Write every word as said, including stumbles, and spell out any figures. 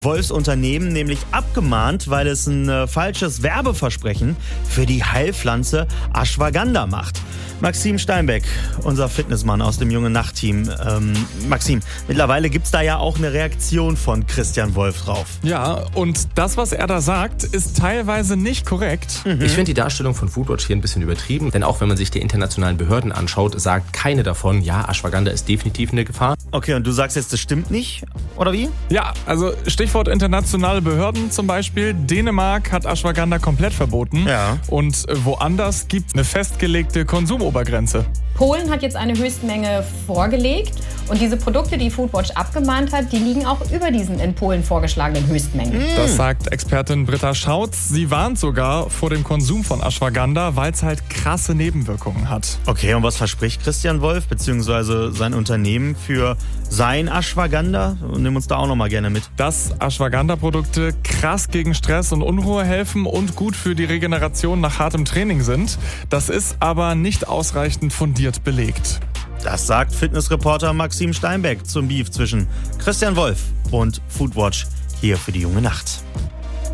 Wolfs Unternehmen nämlich abgemahnt, weil es ein äh, falsches Werbeversprechen für die Heilpflanze Ashwagandha macht. Maxim Steinbeck, unser Fitnessmann aus dem Junge Nacht-Team. Ähm, Maxim, mittlerweile gibt's da ja auch eine Reaktion von Christian Wolf drauf. Ja, und das, was er da sagt, ist teilweise nicht korrekt. Mhm. Ich finde die Darstellung von Foodwatch hier ein bisschen übertrieben, denn auch wenn man sich die internationalen Behörden anschaut, sagt keine davon, ja, Ashwagandha ist definitiv eine Gefahr. Okay, und du sagst jetzt, das stimmt nicht, oder wie? Ja, also Stichwort internationale Behörden zum Beispiel. Dänemark hat Ashwagandha komplett verboten. Ja. Und woanders gibt es eine festgelegte Konsumobergrenze. Polen hat jetzt eine Höchstmenge vorgelegt und diese Produkte, die Foodwatch abgemahnt hat, die liegen auch über diesen in Polen vorgeschlagenen Höchstmengen. Das sagt Expertin Britta Schautz. Sie warnt sogar vor dem Konsum von Ashwagandha, weil es halt krasse Nebenwirkungen hat. Okay, und was verspricht Christian Wolf bzw. sein Unternehmen für sein Ashwagandha? Nimm uns da auch noch mal gerne mit. Dass Ashwagandha-Produkte krass gegen Stress und Unruhe helfen und gut für die Regeneration nach hartem Training sind. Das ist aber nicht ausreichend fundiert belegt. Das sagt Fitnessreporter Maxim Steinbeck zum Beef zwischen Christian Wolf und Foodwatch hier für die Junge Nacht.